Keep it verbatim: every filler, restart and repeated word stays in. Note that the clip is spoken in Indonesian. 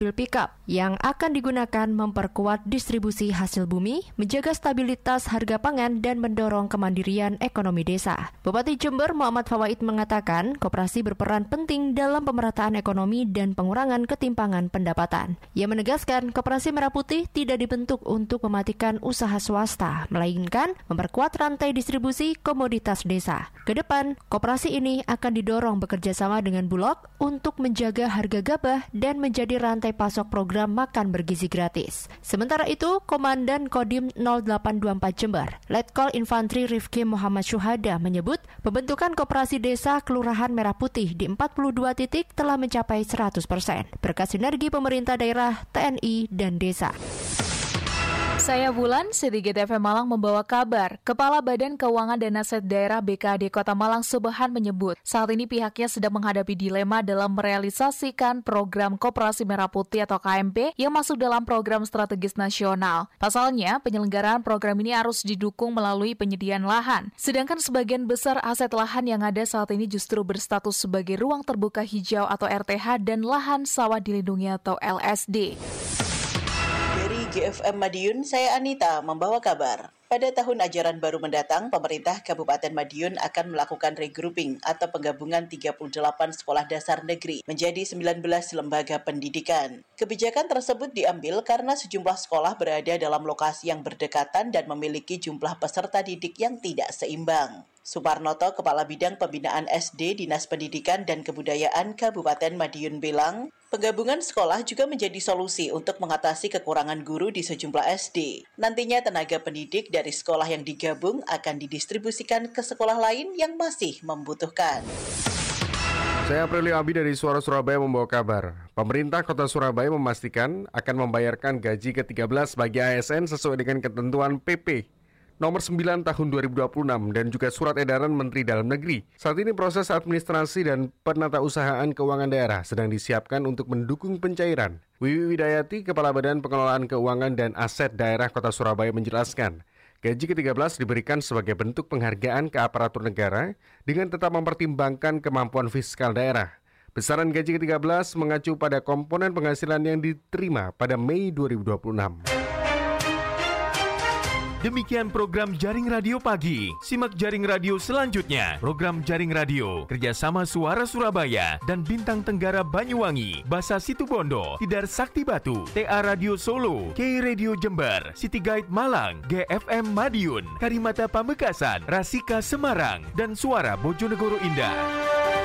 mobil pickup yang akan digunakan memperkuat distribusi hasil bumi, menjaga stabilitas harga pangan, dan mendorong kemandirian ekonomi desa. Bupati Jember Muhammad Fawaid mengatakan koperasi berperan penting dalam pemerataan ekonomi dan pengurangan ketimpangan pendapatan. Ia menegaskan koperasi Merah Putih tidak dibentuk untuk mematikan usaha swasta, melainkan memperkuat rantai distribusi komoditas desa. Kedepan, koperasi ini akan didorong bekerja sama dengan Bulog untuk menjaga harga gabah dan menjadi rantai pasok program makan bergizi gratis. Sementara itu, Komandan Kodim nol delapan dua empat Jember, Letkol Infantri Rifki Muhammad Syuhada menyebut pembentukan koperasi desa Kelurahan Merah Putih di empat puluh dua titik telah mencapai seratus persen berkat sinergi pemerintah daerah, T N I, dan desa. Saya Bulan, C tiga T V Malang membawa kabar. Kepala Badan Keuangan dan Aset Daerah B K D Kota Malang Subhan menyebut, saat ini pihaknya sedang menghadapi dilema dalam merealisasikan program Koperasi Merah Putih atau K M P yang masuk dalam program strategis nasional. Pasalnya, penyelenggaraan program ini harus didukung melalui penyediaan lahan. Sedangkan sebagian besar aset lahan yang ada saat ini justru berstatus sebagai ruang terbuka hijau atau R T H dan lahan sawah dilindungi atau L S D. Dari G F M Madiun, saya Anita membawa kabar. Pada tahun ajaran baru mendatang, pemerintah Kabupaten Madiun akan melakukan regrouping atau penggabungan tiga puluh delapan sekolah dasar negeri menjadi sembilan belas lembaga pendidikan. Kebijakan tersebut diambil karena sejumlah sekolah berada dalam lokasi yang berdekatan dan memiliki jumlah peserta didik yang tidak seimbang. Suparnoto, Kepala Bidang Pembinaan S D Dinas Pendidikan dan Kebudayaan Kabupaten Madiun bilang, penggabungan sekolah juga menjadi solusi untuk mengatasi kekurangan guru di sejumlah S D. Nantinya tenaga pendidik dari sekolah yang digabung akan didistribusikan ke sekolah lain yang masih membutuhkan. Saya Aprilio Abi dari Suara Surabaya membawa kabar. Pemerintah Kota Surabaya memastikan akan membayarkan gaji ke tiga belas bagi A S N sesuai dengan ketentuan P P Nomor sembilan tahun dua ribu dua puluh enam dan juga Surat Edaran Menteri Dalam Negeri. Saat ini proses administrasi dan penatausahaan keuangan daerah sedang disiapkan untuk mendukung pencairan. Wiwi Widayati, Kepala Badan Pengelolaan Keuangan dan Aset Daerah Kota Surabaya menjelaskan, gaji ke tiga belas diberikan sebagai bentuk penghargaan ke aparatur negara dengan tetap mempertimbangkan kemampuan fiskal daerah. Besaran gaji ke tiga belas mengacu pada komponen penghasilan yang diterima pada Mei dua ribu dua puluh enam. Demikian program Jaring Radio Pagi. Simak Jaring Radio selanjutnya. Program Jaring Radio kerjasama Suara Surabaya dan Bintang Tenggara Banyuwangi, Basa Situbondo, Tidar Sakti Batu, T A Radio Solo, K Radio Jember, City Guide Malang, G F M Madiun, Karimata Pamekasan, Rasika Semarang, dan Suara Bojonegoro Indah.